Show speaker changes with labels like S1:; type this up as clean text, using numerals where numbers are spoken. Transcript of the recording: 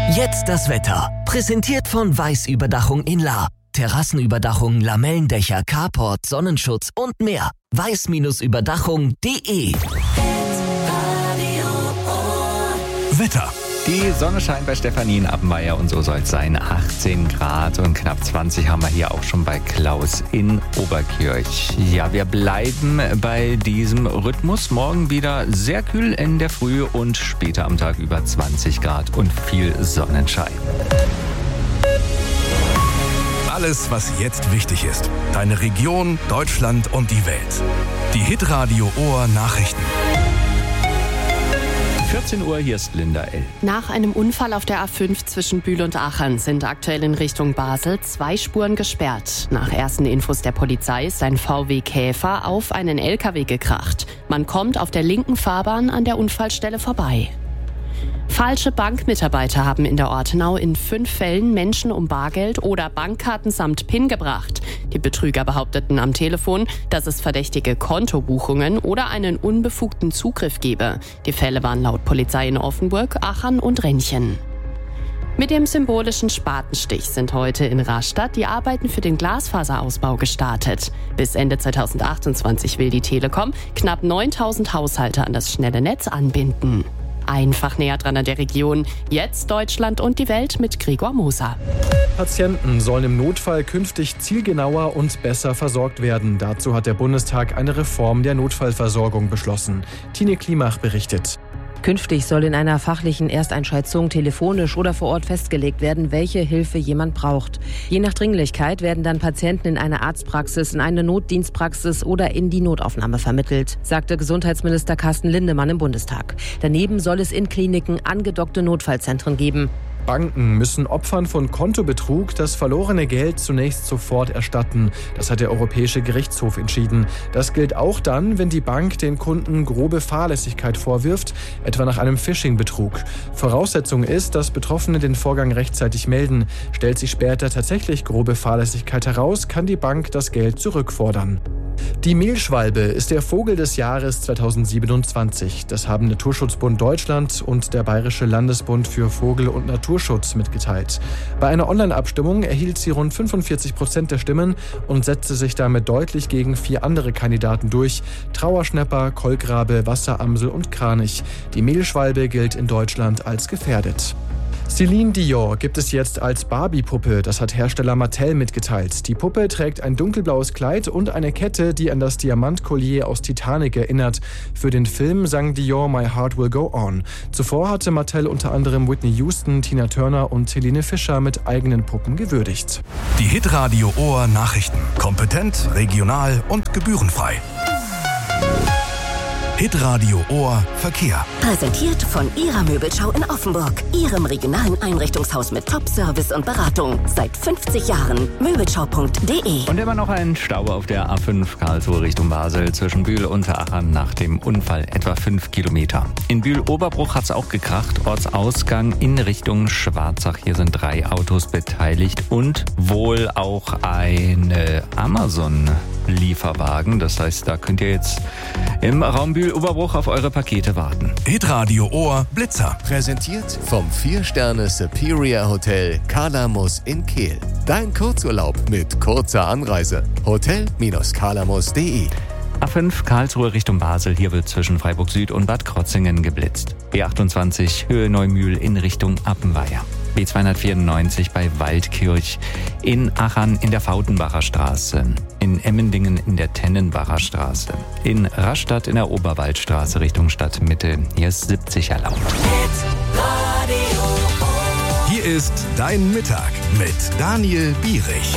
S1: Jetzt das Wetter. Präsentiert von Weiß-Überdachung in Lahr. Terrassenüberdachung, Lamellendächer, Carport, Sonnenschutz und mehr. weiß-überdachung.de.
S2: Wetter.
S3: Die Sonne scheint bei Stefanie in Appenweier und so soll es sein. 18 Grad und knapp 20 haben wir hier auch schon bei Klaus in Oberkirch. Ja, wir bleiben bei diesem Rhythmus. Morgen wieder sehr kühl in der Früh und später am Tag über 20 Grad und viel Sonnenschein.
S2: Alles, was jetzt wichtig ist. Deine Region, Deutschland und die Welt. Die Hitradio Ohr Nachrichten.
S3: 14 Uhr, hier ist Linda L.
S4: Nach einem Unfall auf der A5 zwischen Bühl und Aachen sind aktuell in Richtung Basel 2 Spuren gesperrt. Nach ersten Infos der Polizei ist ein VW Käfer auf einen LKW gekracht. Man kommt auf der linken Fahrbahn an der Unfallstelle vorbei. Falsche Bankmitarbeiter haben in der Ortenau in 5 Fällen Menschen um Bargeld oder Bankkarten samt PIN gebracht. Die Betrüger behaupteten am Telefon, dass es verdächtige Kontobuchungen oder einen unbefugten Zugriff gebe. Die Fälle waren laut Polizei in Offenburg, Aachen und Renchen. Mit dem symbolischen Spatenstich sind heute in Rastatt die Arbeiten für den Glasfaserausbau gestartet. Bis Ende 2028 will die Telekom knapp 9.000 Haushalte an das schnelle Netz anbinden. Einfach näher dran an der Region. Jetzt Deutschland und die Welt mit Gregor Moser.
S5: Patienten sollen im Notfall künftig zielgenauer und besser versorgt werden. Dazu hat der Bundestag eine Reform der Notfallversorgung beschlossen. Tine Klimach berichtet.
S6: Künftig soll in einer fachlichen Ersteinschätzung telefonisch oder vor Ort festgelegt werden, welche Hilfe jemand braucht. Je nach Dringlichkeit werden dann Patienten in eine Arztpraxis, in eine Notdienstpraxis oder in die Notaufnahme vermittelt, sagte Gesundheitsminister Carsten Lindemann im Bundestag. Daneben soll es in Kliniken angedockte Notfallzentren geben.
S5: Banken müssen Opfern von Kontobetrug das verlorene Geld zunächst sofort erstatten. Das hat der Europäische Gerichtshof entschieden. Das gilt auch dann, wenn die Bank den Kunden grobe Fahrlässigkeit vorwirft, etwa nach einem Phishing-Betrug. Voraussetzung ist, dass Betroffene den Vorgang rechtzeitig melden. Stellt sich später tatsächlich grobe Fahrlässigkeit heraus, kann die Bank das Geld zurückfordern. Die Mehlschwalbe ist der Vogel des Jahres 2027. Das haben Naturschutzbund Deutschland und der Bayerische Landesbund für Vogel- und Naturschutz mitgeteilt. Bei einer Online-Abstimmung erhielt sie rund 45% der Stimmen und setzte sich damit deutlich gegen 4 andere Kandidaten durch: Trauerschnäpper, Kolkrabe, Wasseramsel und Kranich. Die Mehlschwalbe gilt in Deutschland als gefährdet. Celine Dion gibt es jetzt als Barbie-Puppe, das hat Hersteller Mattel mitgeteilt. Die Puppe trägt ein dunkelblaues Kleid und eine Kette, die an das Diamantkollier aus Titanic erinnert. Für den Film sang Dion My Heart Will Go On. Zuvor hatte Mattel unter anderem Whitney Houston, Tina Turner und Helene Fischer mit eigenen Puppen gewürdigt.
S2: Die Hitradio Ohr Nachrichten. Kompetent, regional und gebührenfrei. Hitradio Ohr Verkehr.
S7: Präsentiert von Ihrer Möbelschau in Offenburg. Ihrem regionalen Einrichtungshaus mit Top-Service und Beratung. Seit 50 Jahren. Möbelschau.de.
S3: Und immer noch ein Stau auf der A5 Karlsruhe Richtung Basel zwischen Bühl und Aachen nach dem Unfall. Etwa 5 Kilometer. In Bühl-Oberbruch hat es auch gekracht. Ortsausgang in Richtung Schwarzach. Hier sind 3 Autos beteiligt und wohl auch eine Amazon-Lieferwagen. Das heißt, da könnt ihr jetzt im Raum Bühl-Oberbruch auf eure Pakete warten.
S2: Hitradio Ohr Blitzer.
S8: Präsentiert vom 4-Sterne Superior Hotel Kalamus in Kehl. Dein Kurzurlaub mit kurzer Anreise. Hotel-kalamus.de.
S3: A5 Karlsruhe Richtung Basel. Hier wird zwischen Freiburg Süd und Bad Krotzingen geblitzt. B28 Höhe Neumühl in Richtung Appenweier. B294 bei Waldkirch, in Aachen in der Fautenbacher Straße, in Emmendingen in der Tennenbacher Straße, in Rastatt in der Oberwaldstraße Richtung Stadtmitte. Hier ist 70 erlaubt.
S2: Hier ist Dein Mittag mit Daniel Bierich.